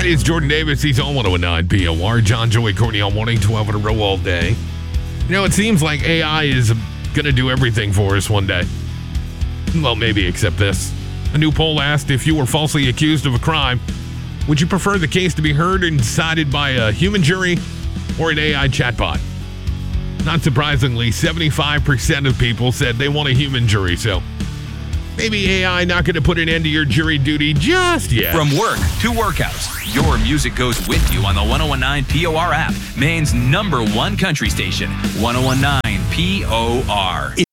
is Jordan Davis. He's on 109 POR. John, Joey, Courtney all morning, 12 in a row all day. You know, it seems like AI is going to do everything for us one day. Well, maybe except this. A new poll asked if you were falsely accused of a crime, would you prefer the case to be heard and decided by a human jury or an AI chatbot? Not surprisingly, 75% of people said they want a human jury, so maybe AI not going to put an end to your jury duty just yet. From work to workouts, your music goes with you on the 1019 POR app, Maine's #1 country station, 1019 POR.